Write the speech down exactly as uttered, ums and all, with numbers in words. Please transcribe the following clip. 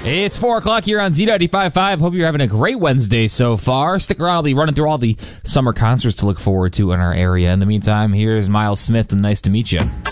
It's four o'clock here on Z ninety-five point five. Hope you're having a great Wednesday so far. Stick around. I'll be running through all the summer concerts to look forward to in our area. In the meantime, here's Miles Smith, and nice to meet you.